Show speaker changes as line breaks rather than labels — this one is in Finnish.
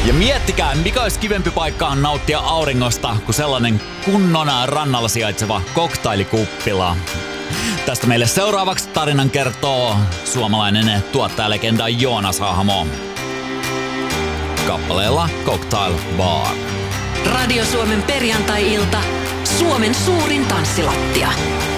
Ja miettikää, mikä olisi kivempi paikka nauttia auringosta kuin sellainen kunnon rannalla sijaitseva cocktailikuppila. Tästä meille seuraavaksi tarinan kertoo suomalainen tuottajalegenda Joonas Hahmo. Kappaleella Cocktail Bar.
Radio Suomen perjantai-ilta. Suomen suurin tanssilattia.